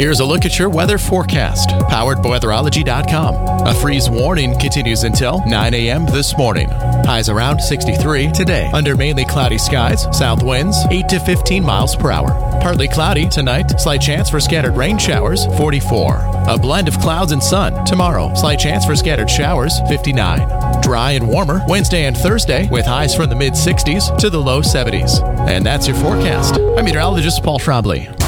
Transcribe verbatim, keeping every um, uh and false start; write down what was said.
Here's a look at your weather forecast, powered by weatherology dot com. A freeze warning continues until nine a.m. this morning. Highs around sixty-three today. Under mainly cloudy skies, south winds eight to fifteen miles per hour. Partly cloudy tonight, slight chance for scattered rain showers, forty-four. A blend of clouds and sun tomorrow, slight chance for scattered showers, fifty-nine. Dry and warmer Wednesday and Thursday with highs from the mid sixties to the low seventies. And that's your forecast. I'm meteorologist Paul Trombley.